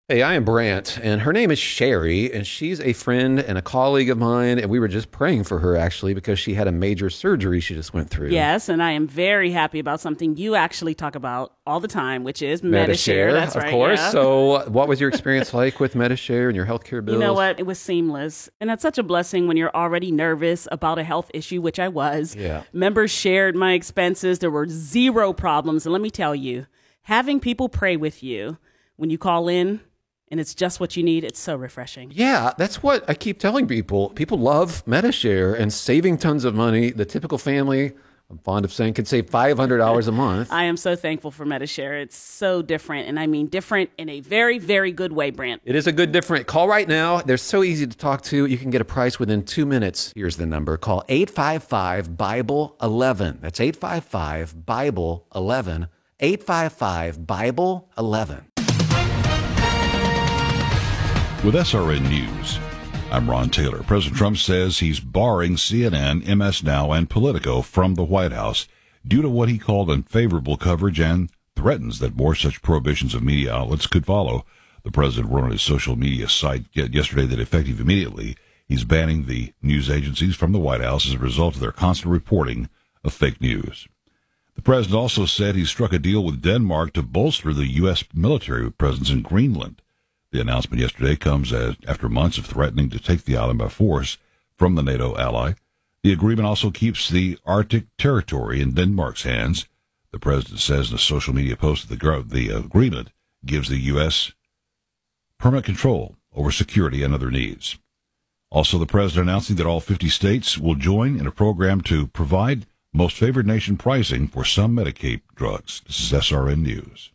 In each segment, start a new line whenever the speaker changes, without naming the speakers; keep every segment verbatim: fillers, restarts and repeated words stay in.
Hey, I am Brant, and her name is Sherry, and she's a friend and a colleague of mine, and we were just praying for her, actually, because she had a major surgery she just went through.
Yes, and I am very happy about something you actually talk about all the time, which is Medi-Share.
Medi-Share,
That's
of
right,
course.
yeah.
So what was your experience like with Medi-Share and your healthcare bills?
You know what? It was seamless, and that's such a blessing when you're already nervous about a health issue, which I was.
Yeah.
Members shared my expenses. There were zero problems, and let me tell you, having people pray with you when you call in, and it's just what you need, it's so refreshing.
Yeah, that's what I keep telling people. People love Medi-Share and saving tons of money. The typical family, I'm fond of saying, can save five hundred dollars a month.
I am so thankful for Medi-Share. It's so different, and I mean different in a very, very good way, Brant.
It is a good different. Call right now. They're so easy to talk to. You can get a price within two minutes. Here's the number. Call eight five five, Bible eleven. That's eight five five, Bible eleven. eight five five, Bible eleven.
With S R N News, I'm Ron Taylor. President Trump says he's barring C N N, M S Now, and Politico from the White House due to what he called unfavorable coverage and threatens that more such prohibitions of media outlets could follow. The president wrote on his social media site yesterday that effective immediately, he's banning the news agencies from the White House as a result of their constant reporting of fake news. The president also said he struck a deal with Denmark to bolster the U S military presence in Greenland. The announcement yesterday comes as, after months of threatening to take the island by force from the NATO ally. The agreement also keeps the Arctic territory in Denmark's hands. The president says in a social media post that the, the agreement gives the U S permanent control over security and other needs. Also, the president announcing that all fifty states will join in a program to provide most favored nation pricing for some Medicaid drugs. This is S R N News.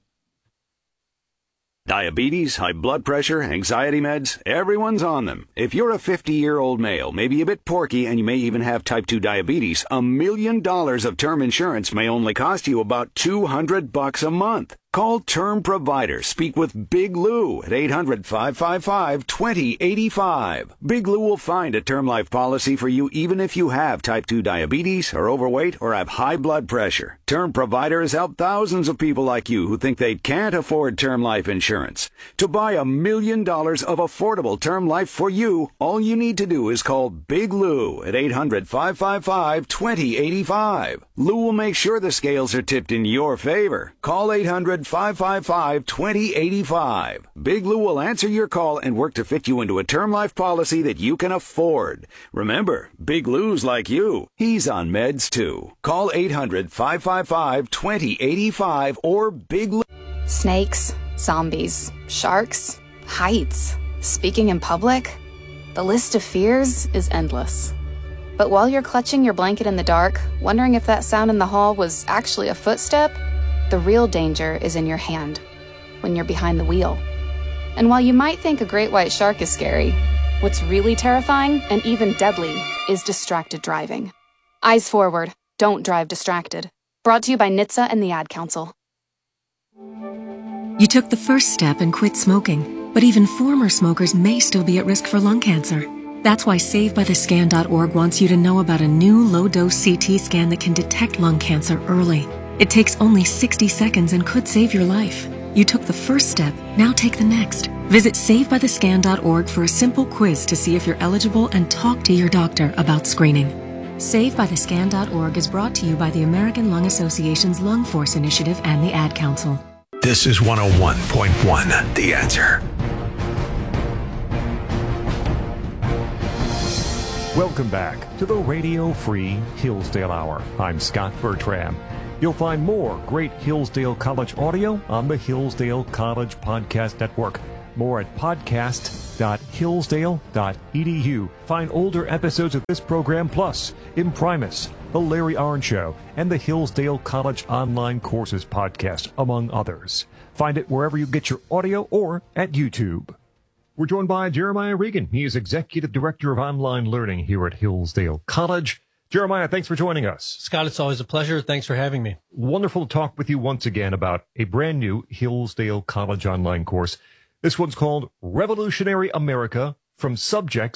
Diabetes, high blood pressure, anxiety meds, everyone's on them. If you're a fifty-year-old male, maybe a bit porky, and you may even have type two diabetes, a million dollars of term insurance may only cost you about two hundred bucks a month. Call Term Provider. Speak with Big Lou at eight hundred, five five five, two zero eight five. Big Lou will find a term life policy for you even if you have type two diabetes, are overweight, or have high blood pressure. Term Provider has helped thousands of people like you who think they can't afford term life insurance. To buy a million dollars of affordable term life for you, all you need to do is call Big Lou at eight hundred, five five five, two zero eight five. Lou will make sure the scales are tipped in your favor. Call eight hundred, five five five, two zero eight five. Big Lou will answer your call and work to fit you into a term life policy that you can afford. Remember, Big Lou's like you. He's on meds too. Call eight hundred, five five five, two zero eight five or Big Lou.
Snakes, zombies, sharks, heights, speaking in public. The list of fears is endless. But while you're clutching your blanket in the dark, wondering if that sound in the hall was actually a footstep, the real danger is in your hand, when you're behind the wheel. And while you might think a great white shark is scary, what's really terrifying and even deadly is distracted driving. Eyes forward, don't drive distracted. Brought to you by N H T S A and the Ad Council.
You took the first step and quit smoking, but even former smokers may still be at risk for lung cancer. That's why save by the scan dot org wants you to know about a new low-dose C T scan that can detect lung cancer early. It takes only sixty seconds and could save your life. You took the first step, now take the next. Visit save by the scan dot org for a simple quiz to see if you're eligible and talk to your doctor about screening. save by the scan dot org is brought to you by the American Lung Association's Lung Force Initiative and the Ad Council.
This is one oh one point one, The Answer.
Welcome back to the Radio Free Hillsdale Hour. I'm Scott Bertram. You'll find more great Hillsdale College audio on the Hillsdale College Podcast Network. More at podcast dot hillsdale dot e d u. Find older episodes of this program, plus Imprimis, The Larry Arnn Show, and the Hillsdale College Online Courses Podcast, among others. Find it wherever you get your audio or at YouTube. We're joined by Jeremiah Regan. He is Executive Director of Online Learning here at Hillsdale College. Jeremiah, thanks for joining us.
Scott, it's always a pleasure. Thanks for having me.
Wonderful to talk with you once again about a brand new Hillsdale College online course. This one's called Revolutionary America, From Subjects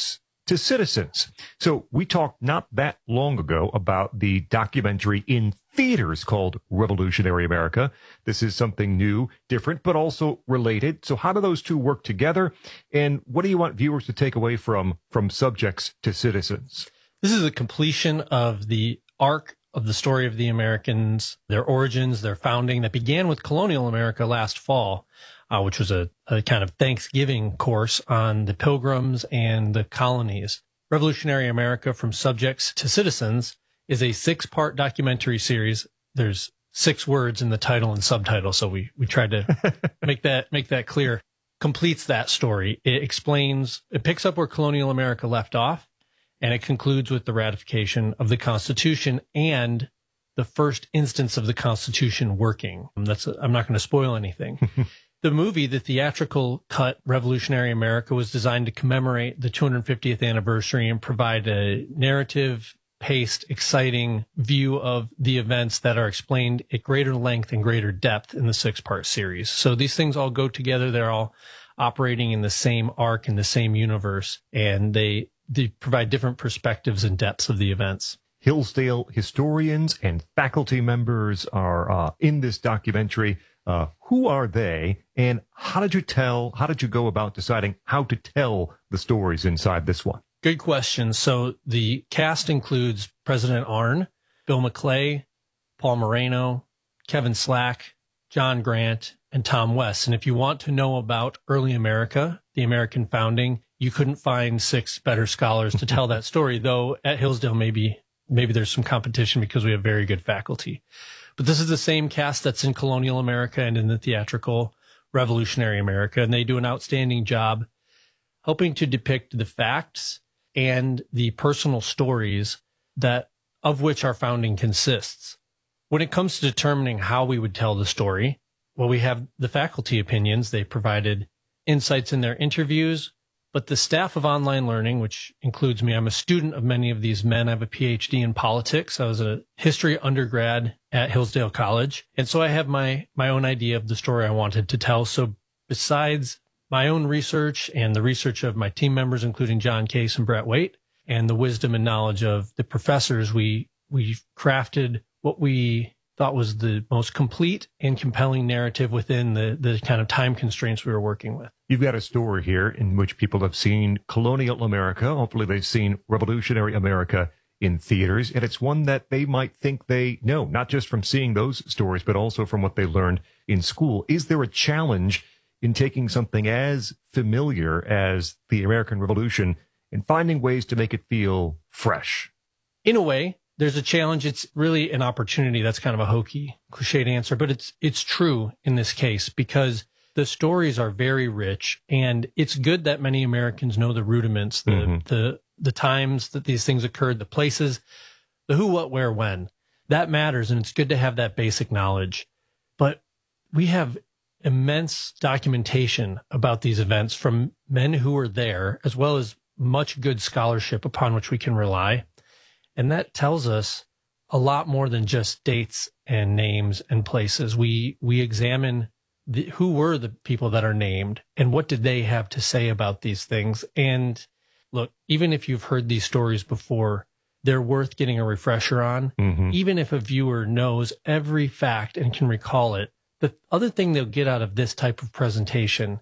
to Citizens. So we talked not that long ago about the documentary in theaters called Revolutionary America. This is something new, different, but also related. So how do those two work together? And what do you want viewers to take away from, from Subjects to Citizens?
This is a completion of the arc of the story of the Americans, their origins, their founding that began with colonial America last fall, uh, which was a, a kind of Thanksgiving course on the Pilgrims and the colonies. Revolutionary America from Subjects to Citizens is a six-part documentary series. There's six words in the title and subtitle, so we, we tried to make that make that clear. Completes that story. It explains, it picks up where colonial America left off, and it concludes with the ratification of the Constitution and the first instance of the Constitution working. That's I'm not going to spoil anything. The movie, the theatrical cut, Revolutionary America, was designed to commemorate the two hundred fiftieth anniversary and provide a narrative paced, exciting view of the events that are explained at greater length and greater depth in the six-part series. So these things all go together. They're all operating in the same arc, in the same universe, and they, they provide different perspectives and depths of the events.
Hillsdale historians and faculty members are uh, in this documentary. Uh, who are they, and how did you tell, how did you go about deciding how to tell the stories inside this one?
Good question. So the cast includes President Arnn, Bill McClay, Paul Moreno, Kevin Slack, John Grant, and Tom West. And if you want to know about early America, the American founding, you couldn't find six better scholars to tell that story, though at Hillsdale maybe maybe there's some competition because we have very good faculty. But this is the same cast that's in colonial America and in the theatrical Revolutionary America, and they do an outstanding job helping to depict the facts and the personal stories that of which our founding consists. When it comes to determining how we would tell the story, well, we have the faculty opinions. They provided insights in their interviews, but the staff of online learning, which includes me, I'm a student of many of these men. I have a P H D in politics. I was a history undergrad at Hillsdale College. And so I have my, my own idea of the story I wanted to tell. So besides my own research and the research of my team members, including John Case and Brett Waite, and the wisdom and knowledge of the professors, we we crafted what we thought was the most complete and compelling narrative within the, the kind of time constraints we were working with.
You've got a story here in which people have seen colonial America. Hopefully they've seen Revolutionary America in theaters, and it's one that they might think they know, not just from seeing those stories, but also from what they learned in school. Is there a challenge in taking something as familiar as the American Revolution and finding ways to make it feel fresh?
In a way, there's a challenge. It's really an opportunity. That's kind of a hokey, cliched answer, but it's it's true in this case because the stories are very rich, and it's good that many Americans know the rudiments, the mm-hmm. the the times that these things occurred, the places, the who, what, where, when. That matters, and it's good to have that basic knowledge. But we have immense documentation about these events from men who were there, as well as much good scholarship upon which we can rely. And that tells us a lot more than just dates and names and places. We we examine the, who were the people that are named and what did they have to say about these things. And look, even if you've heard these stories before, they're worth getting a refresher on. Mm-hmm. Even if a viewer knows every fact and can recall it, the other thing they'll get out of this type of presentation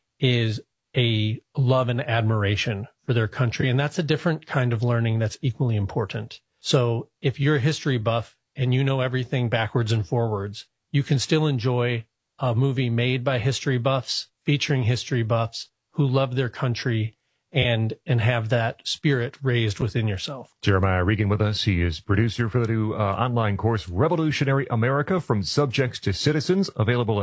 is a love and admiration for their country. And that's a different kind of learning that's equally important. So if you're a history buff and you know everything backwards and forwards, you can still enjoy a movie made by history buffs, featuring history buffs who love their country and and have that spirit raised within yourself.
Jeremiah Regan with us. He is producer for the new uh, online course, Revolutionary America from Subjects to Citizens, available at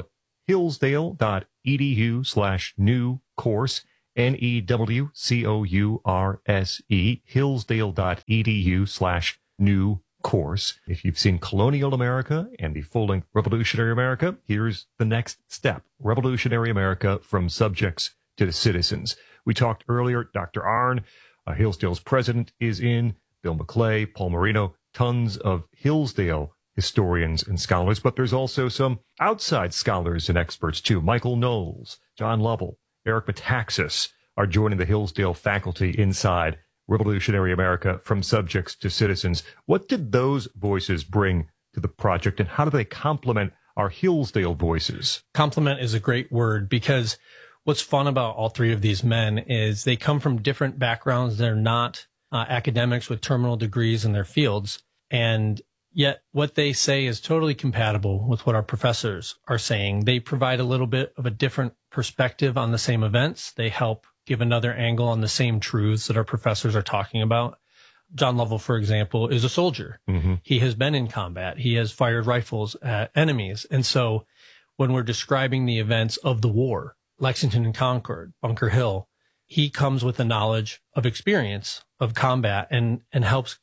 hillsdale.edu slash new course, N E W C O U R S E, hillsdale.edu slash new course. If you've seen Colonial America and the full-length Revolutionary America, here's the next step. Revolutionary America from Subjects to Citizens. We talked earlier, Doctor Arnn, uh, Hillsdale's president, is in, Bill McClay, Paul Moreno, tons of Hillsdale historians and scholars, but there's also some outside scholars and experts too. Michael Knowles, John Lovell, Eric Metaxas are joining the Hillsdale faculty inside Revolutionary America, From Subjects to Citizens. What did those voices bring to the project, and how do they complement our Hillsdale voices?
Complement is a great word, because what's fun about all three of these men is they come from different backgrounds. They're not uh, academics with terminal degrees in their fields, and yet what they say is totally compatible with what our professors are saying. They provide a little bit of a different perspective on the same events. They help give another angle on the same truths that our professors are talking about. John Lovell, for example, is a soldier. Mm-hmm. He has been in combat. He has fired rifles at enemies. And so when we're describing the events of the war, Lexington and Concord, Bunker Hill, he comes with a knowledge of experience of combat and, and helps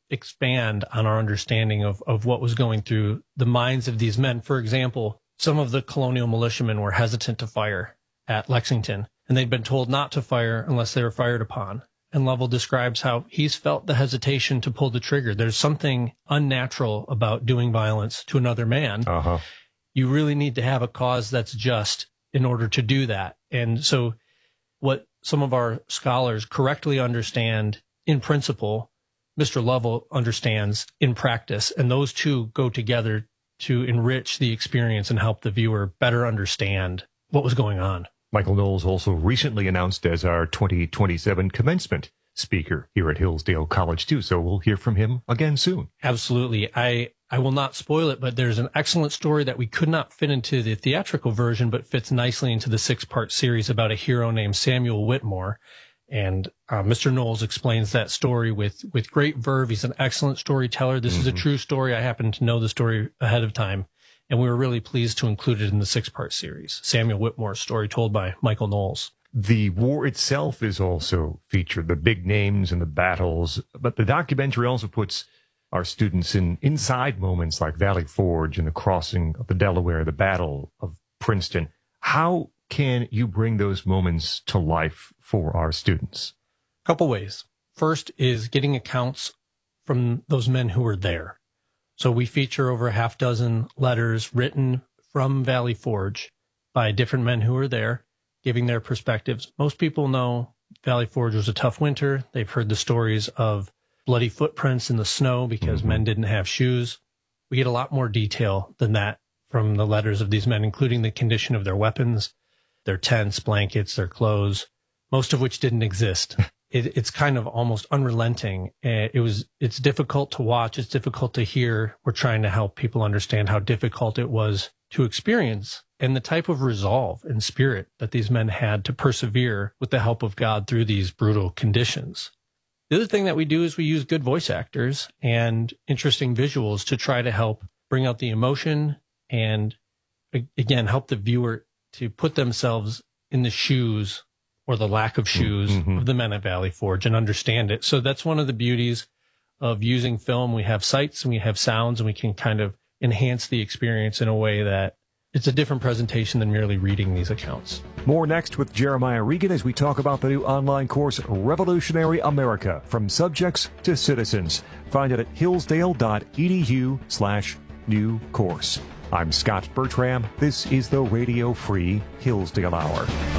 expand on our understanding of, of what was going through the minds of these men. For example, some of the colonial militiamen were hesitant to fire at Lexington, and they'd been told not to fire unless they were fired upon. And Lovell describes how he's felt the hesitation to pull the trigger. There's something unnatural about doing violence to another man. Uh-huh. You really need to have a cause that's just in order to do that. And so what some of our scholars correctly understand in principle, Mister Lovell understands in practice, and those two go together to enrich the experience and help the viewer better understand what was going on.
Michael Knowles also recently announced as our twenty twenty-seven commencement speaker here at Hillsdale College, too. So we'll hear from him again soon.
Absolutely. I, I will not spoil it, but there's an excellent story that we could not fit into the theatrical version, but fits nicely into the six-part series about a hero named Samuel Whitmore. And uh, Mister Knowles explains that story with, with great verve. He's an excellent storyteller. This mm-hmm. is a true story. I happen to know the story ahead of time, and we were really pleased to include it in the six-part series. Samuel Whitmore's story told by Michael Knowles.
The war itself is also featured, the big names and the battles, but the documentary also puts our students in inside moments like Valley Forge and the crossing of the Delaware, the Battle of Princeton. How can you bring those moments to life for our students?
A couple ways. First is getting accounts from those men who were there. So we feature over a half dozen letters written from Valley Forge by different men who were there, giving their perspectives. Most people know Valley Forge was a tough winter. They've heard the stories of bloody footprints in the snow because mm-hmm. men didn't have shoes. We get a lot more detail than that from the letters of these men, including the condition of their weapons, their tents, blankets, their clothes, most of which didn't exist. It, it's kind of almost unrelenting. It was, it's difficult to watch. It's difficult to hear. We're trying to help people understand how difficult it was to experience and the type of resolve and spirit that these men had to persevere with the help of God through these brutal conditions. The other thing that we do is we use good voice actors and interesting visuals to try to help bring out the emotion and, again, help the viewer to put themselves in the shoes or the lack of shoes mm-hmm. of the men at Valley Forge and understand it. So that's one of the beauties of using film. We have sights and we have sounds, and we can kind of enhance the experience in a way that it's a different presentation than merely reading these accounts.
More next with Jeremiah Regan as we talk about the new online course, Revolutionary America, From Subjects to Citizens. Find it at hillsdale.edu slash new course. I'm Scott Bertram. This is the Radio Free Hillsdale Hour.